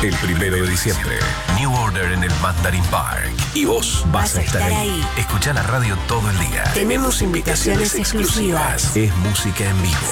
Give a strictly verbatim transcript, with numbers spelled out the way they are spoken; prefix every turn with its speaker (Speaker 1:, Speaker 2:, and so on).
Speaker 1: el primero de diciembre. New Order en el Mandarin Park. Y vos vas, vas a estar, estar ahí. ahí. Escuchá la radio todo el día.
Speaker 2: Tenemos invitaciones exclusivas.
Speaker 1: Es música en vivo.